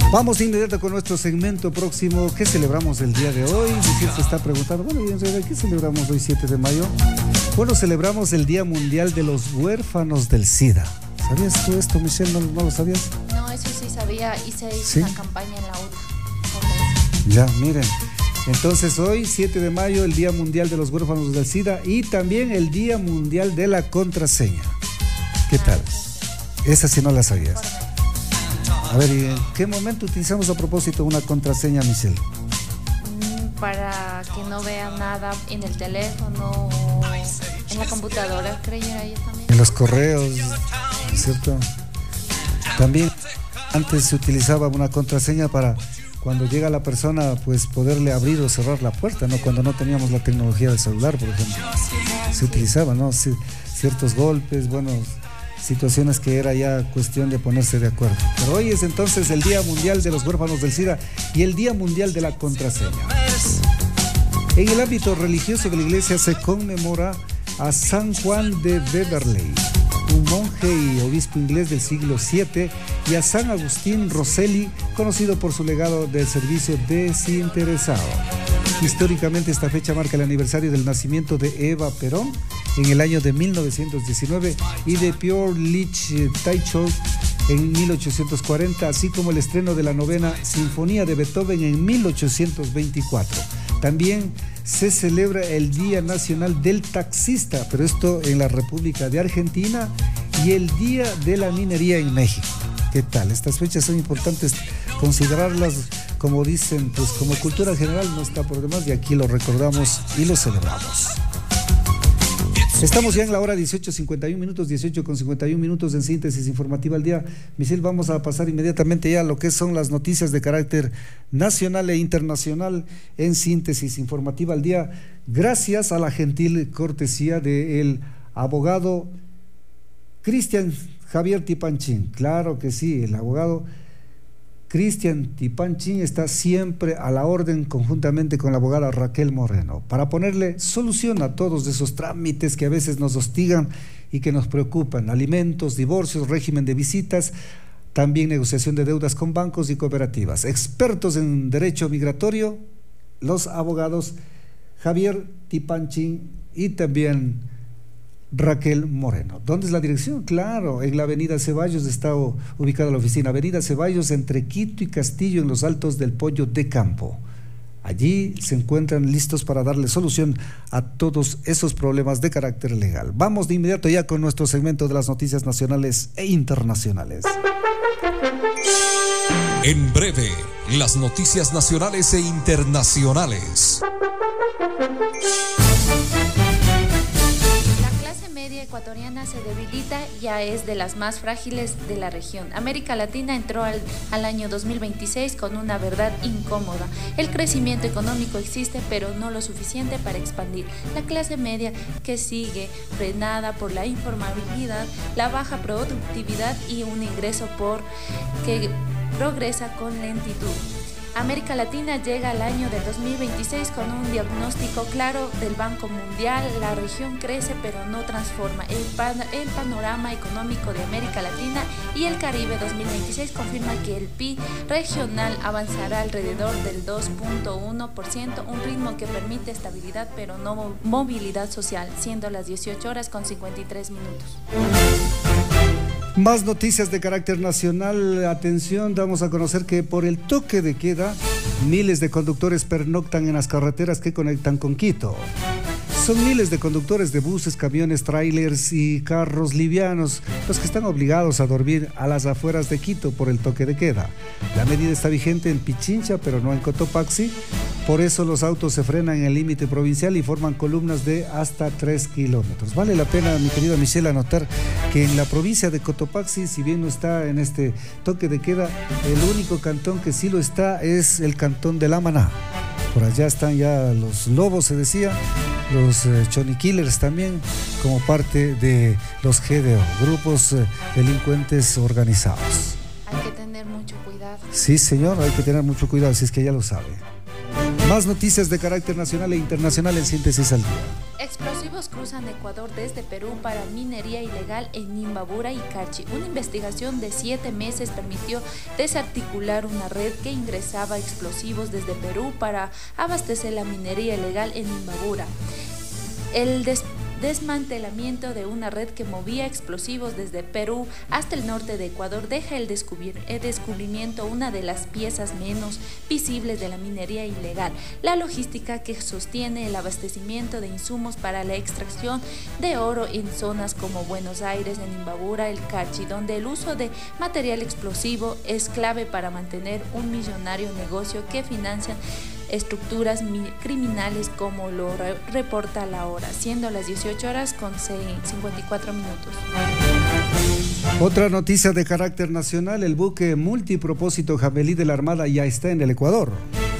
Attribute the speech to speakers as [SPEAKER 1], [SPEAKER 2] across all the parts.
[SPEAKER 1] Vamos de inmediato con nuestro segmento próximo. ¿Qué celebramos el día de hoy? Michelle se está preguntando, bueno, y en realidad, ¿qué celebramos hoy 7 de mayo? Bueno, celebramos el Día Mundial de los Huérfanos del SIDA. ¿Sabías tú esto, Michelle? ¿No lo sabías?
[SPEAKER 2] No, eso sí sabía. Hice
[SPEAKER 1] ¿Sí?
[SPEAKER 2] una campaña en la UTA.
[SPEAKER 1] Ya, miren. Entonces hoy, 7 de mayo, el Día Mundial de los Huérfanos del SIDA y también el Día Mundial de la Contraseña. ¿Qué tal? Esa sí no la sabías. A ver, ¿y en qué momento utilizamos a propósito una contraseña, Michelle?
[SPEAKER 2] Para que no vean nada en el teléfono o en la computadora, creyera yo también.
[SPEAKER 1] En los correos, ¿cierto? También antes se utilizaba una contraseña para cuando llega la persona, pues poderle abrir o cerrar la puerta, ¿no? Cuando no teníamos la tecnología del celular, por ejemplo. Se utilizaba, ¿no? Ciertos golpes, bueno, situaciones que era ya cuestión de ponerse de acuerdo. Pero hoy es entonces el Día Mundial de los Huérfanos del SIDA y el Día Mundial de la Contraseña. En el ámbito religioso de la iglesia se conmemora a San Juan de Beverley, un monje y obispo inglés del siglo VII, y a San Agustín Rosselli, conocido por su legado del servicio desinteresado. Históricamente esta fecha marca el aniversario del nacimiento de Eva Perón en el año de 1919 y de Piotr Ilich Tchaikovsky en 1840, así como el estreno de la novena Sinfonía de Beethoven en 1824. También se celebra el Día Nacional del Taxista, pero esto en la República de Argentina, y el Día de la Minería en México. ¿Qué tal? Estas fechas son importantes considerarlas, como dicen, pues como cultura general no está por demás, y aquí lo recordamos y lo celebramos. Estamos ya en la hora 18:51, en Síntesis Informativa al Día. Michelle, vamos a pasar inmediatamente ya a lo que son las noticias de carácter nacional e internacional en Síntesis Informativa al Día, gracias a la gentil cortesía del abogado Cristian Javier Tipanchín. Claro que sí, el abogado Cristian Tipanchín está siempre a la orden conjuntamente con la abogada Raquel Moreno para ponerle solución a todos esos trámites que a veces nos hostigan y que nos preocupan: alimentos, divorcios, régimen de visitas, también negociación de deudas con bancos y cooperativas. Expertos en derecho migratorio, los abogados Javier Tipanchín y también Raquel Moreno. ¿Dónde es la dirección? Claro, en la avenida Ceballos está ubicada la oficina. Avenida Ceballos entre Quito y Castillo, en los Altos del Pollo de Campo. Allí se encuentran listos para darle solución a todos esos problemas de carácter legal. Vamos de inmediato ya con nuestro segmento de las noticias nacionales e internacionales.
[SPEAKER 3] En breve, las noticias nacionales e internacionales.
[SPEAKER 2] Ecuatoriana se debilita, ya es de las más frágiles de la región. América Latina entró al año 2026 con una verdad incómoda. El crecimiento económico existe, pero no lo suficiente para expandir. La clase media, que sigue frenada por la informalidad, la baja productividad y un ingreso que progresa con lentitud. América Latina llega al año del 2026 con un diagnóstico claro del Banco Mundial. La región crece pero no transforma. El panorama económico de América Latina y el Caribe 2026 confirma que el PIB regional avanzará alrededor del 2.1%, un ritmo que permite estabilidad pero no movilidad social, siendo las 18:53.
[SPEAKER 1] Más noticias de carácter nacional. Atención, damos a conocer que por el toque de queda, miles de conductores pernoctan en las carreteras que conectan con Quito. Son miles de conductores de buses, camiones, trailers y carros livianos los que están obligados a dormir a las afueras de Quito por el toque de queda. La medida está vigente en Pichincha, pero no en Cotopaxi. Por eso los autos se frenan en el límite provincial y forman columnas de hasta 3 kilómetros. Vale la pena, mi querida Michelle, anotar que en la provincia de Cotopaxi, si bien no está en este toque de queda, el único cantón que sí lo está es el cantón de La Maná. Por allá están ya los lobos, se decía, los Choni Killers también, como parte de los GDO, grupos delincuentes organizados.
[SPEAKER 2] Hay que tener mucho cuidado.
[SPEAKER 1] Sí, señor, hay que tener mucho cuidado, si es que ya lo sabe. Más noticias de carácter nacional e internacional en Síntesis al Día.
[SPEAKER 2] Explosivos cruzan Ecuador desde Perú para minería ilegal en Imbabura y Cachi. Una investigación de 7 meses permitió desarticular una red que ingresaba explosivos desde Perú para abastecer la minería ilegal en Imbabura. El desmantelamiento de una red que movía explosivos desde Perú hasta el norte de Ecuador deja el descubrimiento una de las piezas menos visibles de la minería ilegal, la logística que sostiene el abastecimiento de insumos para la extracción de oro en zonas como Buenos Aires, en Imbabura, el Cachi, donde el uso de material explosivo es clave para mantener un millonario negocio que financian estructuras criminales, como lo reporta La Hora, siendo las 18 horas con 54 minutos.
[SPEAKER 1] Otra noticia de carácter nacional: el buque multipropósito Jambelí de la Armada ya está en el Ecuador.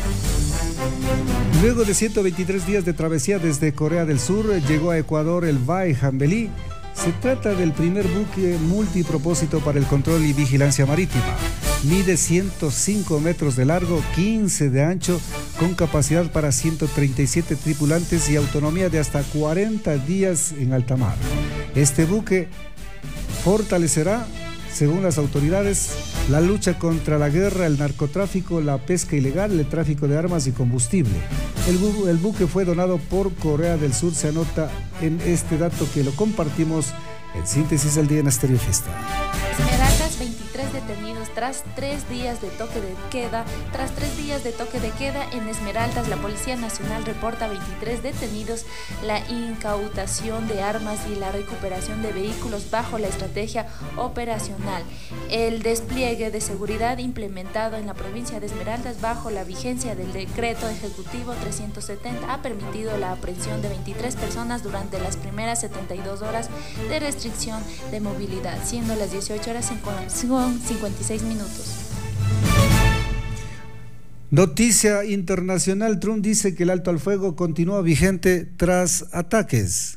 [SPEAKER 1] Luego de 123 días de travesía desde Corea del Sur, llegó a Ecuador el VAE Jambelí. Se trata del primer buque multipropósito para el control y vigilancia marítima. Mide 105 metros de largo, 15 de ancho, con capacidad para 137 tripulantes y autonomía de hasta 40 días en alta mar. Este buque fortalecerá, según las autoridades, la lucha contra la guerra, el narcotráfico, la pesca ilegal, el tráfico de armas y combustible. El buque fue donado por Corea del Sur, se anota en este dato que lo compartimos en Síntesis al Día en Estéreo Fiesta.
[SPEAKER 2] Esmeraldas, 23 detenidos tras 3 días de toque de queda. Tras 3 días de toque de queda en Esmeraldas, la Policía Nacional reporta 23 detenidos, la incautación de armas y la recuperación de vehículos bajo la estrategia operacional. El despliegue de seguridad implementado en la provincia de Esmeraldas bajo la vigencia del decreto ejecutivo 370 ha permitido la aprehensión de 23 personas durante las primeras 72 horas de restricción de movilidad, siendo las 18 horas con 56 minutos.
[SPEAKER 1] Noticia internacional: Trump dice que el alto al fuego continúa vigente tras ataques.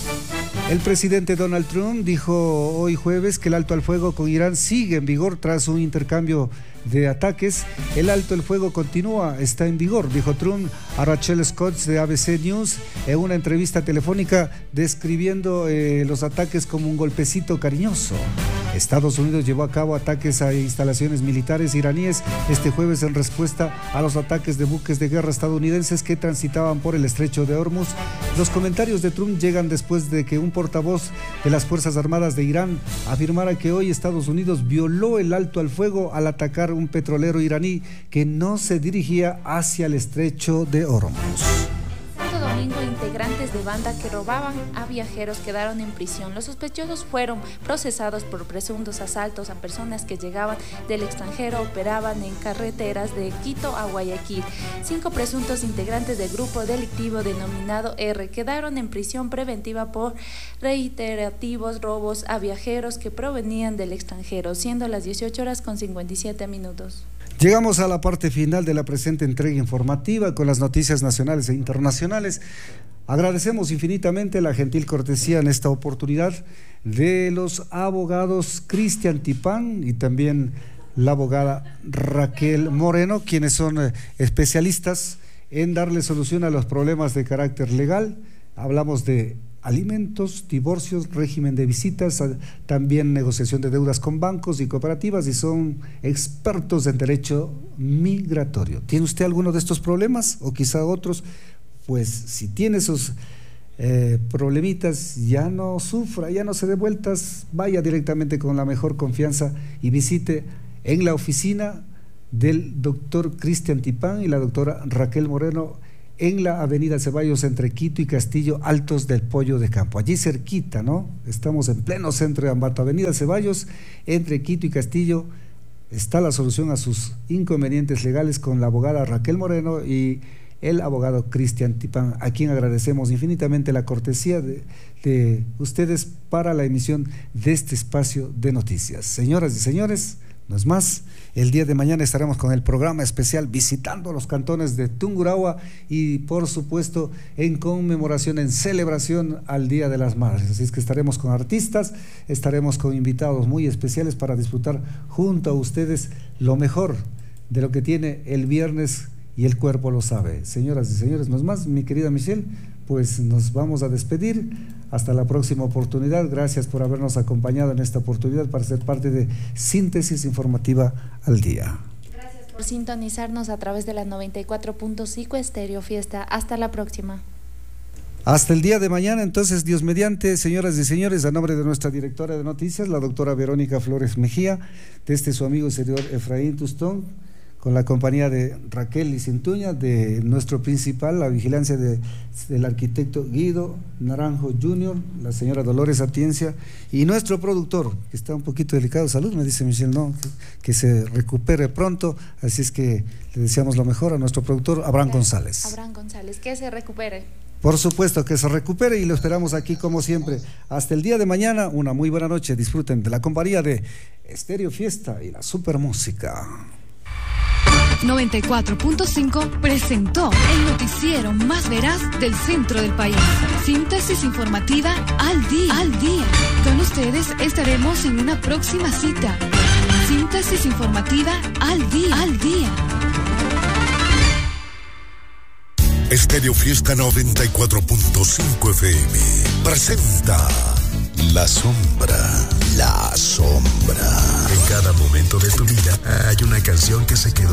[SPEAKER 1] El presidente Donald Trump dijo hoy jueves que el alto al fuego con Irán sigue en vigor tras un intercambio de ataques. El alto al fuego continúa, está en vigor, dijo Trump a Rachel Scott de ABC News en una entrevista telefónica, describiendo los ataques como un golpecito cariñoso. Estados Unidos llevó a cabo ataques a instalaciones militares iraníes este jueves en respuesta a los ataques de buques de guerra estadounidenses que transitaban por el estrecho de Hormuz. Los comentarios de Trump llegan después de que un portavoz de las Fuerzas Armadas de Irán afirmara que hoy Estados Unidos violó el alto al fuego al atacar un petrolero iraní que no se dirigía hacia el estrecho de Hormuz.
[SPEAKER 2] Domingo, integrantes de banda que robaban a viajeros quedaron en prisión. Los sospechosos fueron procesados por presuntos asaltos a personas que llegaban del extranjero, operaban en carreteras de Quito a Guayaquil. 5 presuntos integrantes del grupo delictivo denominado R quedaron en prisión preventiva por reiterativos robos a viajeros que provenían del extranjero, siendo las 18 horas con 57 minutos.
[SPEAKER 1] Llegamos a la parte final de la presente entrega informativa con las noticias nacionales e internacionales. Agradecemos infinitamente la gentil cortesía en esta oportunidad de los abogados Cristian Tipán y también la abogada Raquel Moreno, quienes son especialistas en darle solución a los problemas de carácter legal. Hablamos de alimentos, divorcios, régimen de visitas, también negociación de deudas con bancos y cooperativas, y son expertos en derecho migratorio. ¿Tiene usted alguno de estos problemas o quizá otros? Pues si tiene esos problemitas, ya no sufra, ya no se dé vueltas, vaya directamente con la mejor confianza y visite en la oficina del doctor Cristian Tipán y la doctora Raquel Moreno en la avenida Ceballos entre Quito y Castillo, Altos del Pollo de Campo, allí cerquita, ¿no? Estamos en pleno centro de Ambato, avenida Ceballos entre Quito y Castillo. Está la solución a sus inconvenientes legales con la abogada Raquel Moreno y el abogado Cristian Tipán, a quien agradecemos infinitamente la cortesía de ustedes para la emisión de este espacio de noticias. Señoras y señores, no es más, el día de mañana estaremos con el programa especial visitando los cantones de Tungurahua y por supuesto en conmemoración, en celebración al Día de las Madres. Así es que estaremos con artistas, estaremos con invitados muy especiales para disfrutar junto a ustedes lo mejor de lo que tiene el viernes y el cuerpo lo sabe. Señoras y señores, no es más, mi querida Michelle, pues nos vamos a despedir. Hasta la próxima oportunidad. Gracias por habernos acompañado en esta oportunidad para ser parte de Síntesis Informativa al Día.
[SPEAKER 2] Gracias por sintonizarnos a través de la 94.5 Estéreo Fiesta. Hasta la próxima.
[SPEAKER 1] Hasta el día de mañana, entonces, Dios mediante, señoras y señores, a nombre de nuestra directora de noticias, la doctora Verónica Flores Mejía, de su amigo y servidor Efraín Tustón, con la compañía de Raquel Licintuña, de nuestro principal, la vigilancia del arquitecto Guido Naranjo Jr., la señora Dolores Atiencia, y nuestro productor, que está un poquito delicado de salud, me dice Michelle, no, que se recupere pronto, así es que le deseamos lo mejor a nuestro productor, Abraham González.
[SPEAKER 2] Abraham González, que se recupere.
[SPEAKER 1] Por supuesto, que se recupere y lo esperamos aquí como siempre. Hasta el día de mañana, una muy buena noche. Disfruten de la compañía de Estéreo Fiesta y la super música.
[SPEAKER 4] 94.5 presentó el noticiero más veraz del centro del país. Síntesis informativa al día. Con ustedes estaremos en una próxima cita. Síntesis informativa al día.
[SPEAKER 5] Estéreo Fiesta 94.5 FM presenta La Sombra. En cada momento de tu vida hay una canción que se quedó